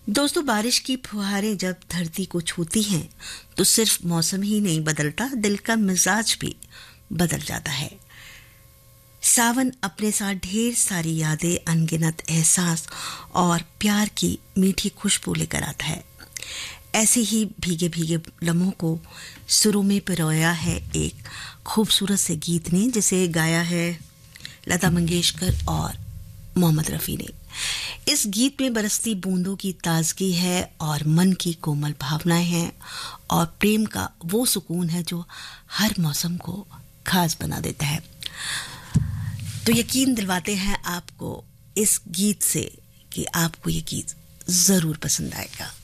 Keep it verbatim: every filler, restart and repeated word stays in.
दोस्तों, बारिश की फुहारें जब धरती को छूती हैं तो सिर्फ मौसम ही नहीं बदलता, दिल का मिजाज भी बदल जाता है। सावन अपने साथ ढेर सारी यादें, अनगिनत एहसास और प्यार की मीठी खुशबू लेकर आता है। ऐसे ही भीगे भीगे लम्हों को सुरों में पिरोया है एक खूबसूरत से गीत ने, जिसे गाया है लता मंगेशकर और मोहम्मद रफ़ी ने। इस गीत में बरसती बूंदों की ताजगी है और मन की कोमल भावनाएं हैं और प्रेम का वो सुकून है जो हर मौसम को खास बना देता है। तो यकीन दिलवाते हैं आपको इस गीत से कि आपको ये गीत जरूर पसंद आएगा।